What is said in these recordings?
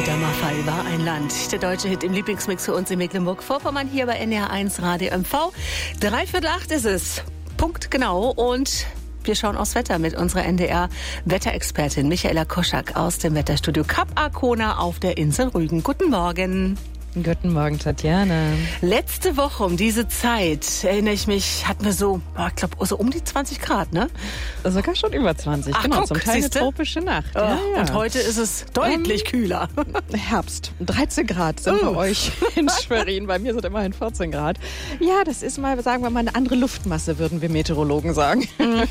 Der Maffei war ein Land. Der deutsche Hit im Lieblingsmix für uns in Mecklenburg-Vorpommern hier bei NDR1 Radio MV. 7:45 ist es. Punkt genau. Und wir schauen aufs Wetter mit unserer NDR-Wetterexpertin Michaela Koschak aus dem Wetterstudio Kap Arkona auf der Insel Rügen. Guten Morgen. Guten Morgen, Tatjana. Letzte Woche um diese Zeit, erinnere ich mich, hatten wir so, ich glaube, so um die 20 Grad, ne? Sogar schon über 20, Ach, genau, guck, zum Teil eine siehste? tropische Nacht. Oh, Ja. Und heute ist es deutlich kühler. Herbst, 13 Grad sind bei euch in Schwerin, bei mir sind immerhin 14 Grad. Ja, das ist mal, sagen wir mal, eine andere Luftmasse, würden wir Meteorologen sagen.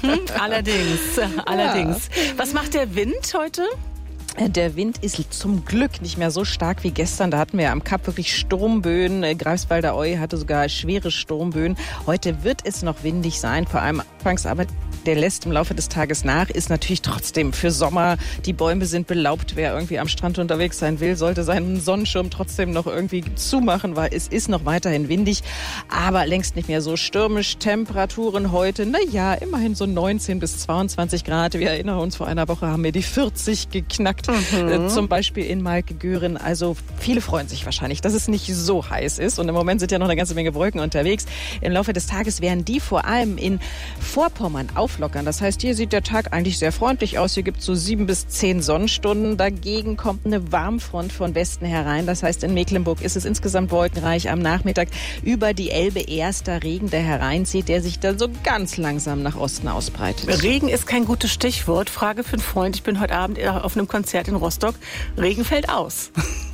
Allerdings. Was macht der Wind heute? Der Wind ist zum Glück nicht mehr so stark wie gestern. Da hatten wir am Kap wirklich Sturmböen. Greifswalder Oie hatte sogar schwere Sturmböen. Heute wird es noch windig sein, vor allem anfangs, aber der lässt im Laufe des Tages nach, ist natürlich trotzdem für Sommer. Die Bäume sind belaubt. Wer irgendwie am Strand unterwegs sein will, sollte seinen Sonnenschirm trotzdem noch irgendwie zumachen, weil es ist noch weiterhin windig, aber längst nicht mehr so stürmisch. Temperaturen heute, immerhin so 19 bis 22 Grad. Wir erinnern uns, vor einer Woche haben wir die 40 geknackt, zum Beispiel in Malke-Göhren. Also viele freuen sich wahrscheinlich, dass es nicht so heiß ist. Und im Moment sind ja noch eine ganze Menge Wolken unterwegs. Im Laufe des Tages werden die vor allem in Vorpommern auflockern. Das heißt, hier sieht der Tag eigentlich sehr freundlich aus. Hier gibt es so 7 bis 10 Sonnenstunden. Dagegen kommt eine Warmfront von Westen herein. Das heißt, in Mecklenburg ist es insgesamt wolkenreich. Am Nachmittag über die Elbe erster Regen, der hereinzieht, der sich dann so ganz langsam nach Osten ausbreitet. Regen ist kein gutes Stichwort. Frage für einen Freund. Ich bin heute Abend auf einem Konzert in Rostock. Regen fällt aus.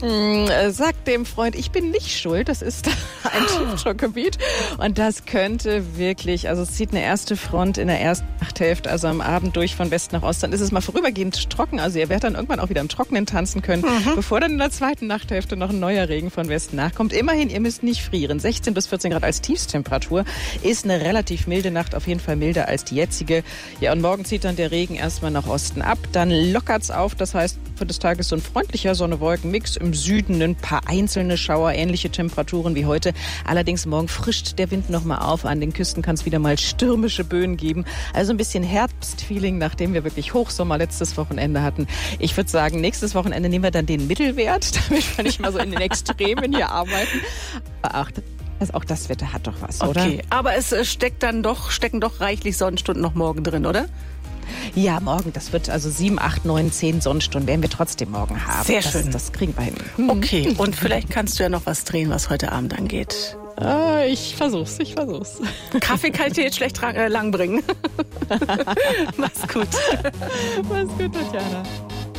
Sagt dem Freund, ich bin nicht schuld. Das ist ein Tiefdruckgebiet. Und das könnte wirklich, also es zieht eine erste Front in der ersten Nachthälfte, also am Abend durch von West nach Ost. Dann ist es mal vorübergehend trocken. Also ihr werdet dann irgendwann auch wieder im Trockenen tanzen können, bevor dann in der zweiten Nachthälfte noch ein neuer Regen von Westen nachkommt. Immerhin, ihr müsst nicht frieren. 16 bis 14 Grad als Tiefstemperatur ist eine relativ milde Nacht, auf jeden Fall milder als die jetzige. Ja, und morgen zieht dann der Regen erstmal nach Osten ab. Dann lockert's auf, das heißt, für des Tages so ein freundlicher Sonne-Wolken-Mix. Im Süden ein paar einzelne Schauer, ähnliche Temperaturen wie heute. Allerdings morgen frischt der Wind nochmal auf. An den Küsten kann es wieder mal stürmische Böen geben. Also ein bisschen Herbstfeeling, nachdem wir wirklich Hochsommer letztes Wochenende hatten. Ich würde sagen, nächstes Wochenende nehmen wir dann den Mittelwert, damit wir nicht mal so in den Extremen hier arbeiten. Ach, auch das Wetter hat doch was, oder? Okay, aber es stecken doch reichlich Sonnenstunden noch morgen drin, oder? Ja, morgen, das wird also 7, 8, 9, 10 Sonnenstunden werden wir trotzdem morgen haben. Sehr schön. Das kriegen wir hin. Okay, und vielleicht kannst du ja noch was drehen, was heute Abend angeht. Ich versuch's. Kaffee kann ich dir jetzt schlecht lang bringen. Mach's gut. Mach's gut, Tatjana.